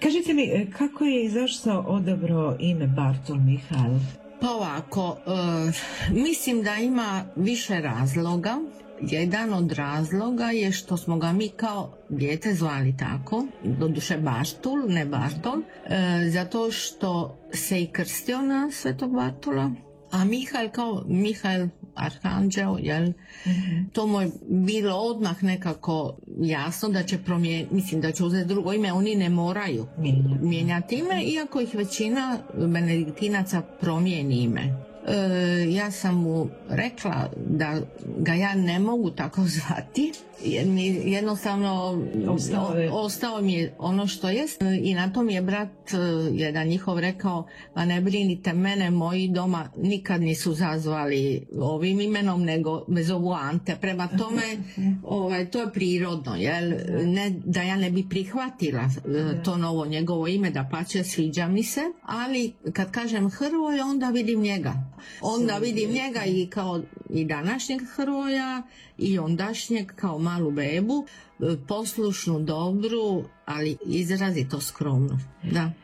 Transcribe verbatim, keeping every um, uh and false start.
Kažite mi, kako je i zašto odabrao ime Bartol Mihael? Pa ovako, e, mislim da ima više razloga. Jedan od razloga je što smo ga mi kao dijete zvali tako, doduše Bartul, ne Bartol, e, zato što se i krstio na Svetog Bartola, a Mihael kao Mihael Arhanđeo, jel? Mm-hmm. To mu je bilo odmah nekako jasno da će promijeniti, mislim da će uzeti drugo ime, oni ne moraju mijenjati, mijenjati ime, iako ih većina benediktinaca promijeni ime. E, ja sam mu rekla da ga ja ne mogu tako zvati, jer mi jednostavno ostao, je. ostao mi je ono što jest, i na to mi je brat jedan njihov rekao, pa ne brinite mene, moji doma nikad nisu zazvali ovim imenom, nego me zovu Ante, prema tome ovaj, to je prirodno, jel? Ne da ja ne bi prihvatila to novo njegovo ime, da pače sviđa mi se, ali kad kažem Hrvoj, onda vidim njega. Onda vidim njega i kao i današnjeg Hrvoja i ondašnjeg kao malu bebu, poslušnu, dobru, ali izrazito skromnu. Da.